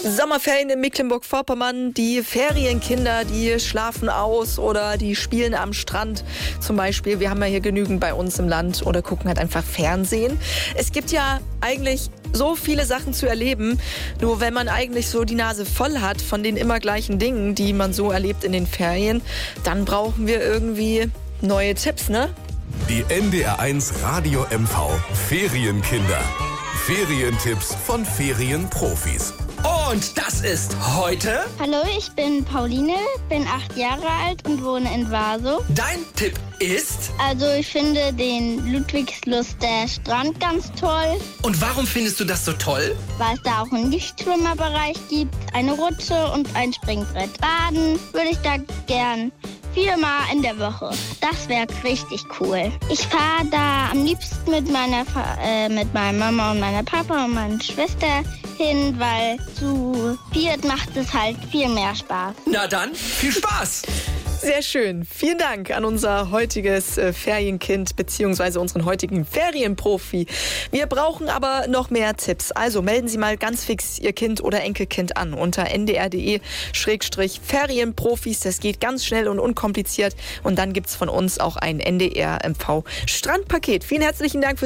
Sommerferien in Mecklenburg-Vorpommern. Die Ferienkinder, die schlafen aus oder die spielen am Strand zum Beispiel. Wir haben ja hier genügend bei uns im Land oder gucken halt einfach Fernsehen. Es gibt ja eigentlich so viele Sachen zu erleben. Nur wenn man eigentlich so die Nase voll hat von den immer gleichen Dingen, die man so erlebt in den Ferien, dann brauchen wir irgendwie neue Tipps, ne? Die NDR1 Radio MV Ferienkinder. Ferientipps von Ferienprofis. Und das ist heute... Hallo, ich bin Pauline, bin 8 Jahre alt und wohne in Warsow. Dein Tipp ist... Also ich finde den Ludwigslustrer Strand ganz toll, Und warum findest du das so toll? weil es da auch einen Lichtschwimmerbereich gibt, eine Rutsche und ein Springbrett. Baden würde ich da gern 4-mal in der Woche. Das wäre richtig cool. Ich fahre da am liebsten mit meiner Mama und meiner Papa und meiner Schwester hin, weil zu viert macht es halt viel mehr Spaß. Na dann, viel Spaß! Sehr schön. Vielen Dank an unser heutiges Ferienkind bzw. unseren heutigen Ferienprofi. Wir brauchen aber noch mehr Tipps. Also melden Sie mal ganz fix Ihr Kind oder Enkelkind an unter ndr.de/Ferienprofis. Das geht ganz schnell und unkompliziert. Und dann gibt's von uns auch ein NDR MV Strandpaket. Vielen herzlichen Dank fürs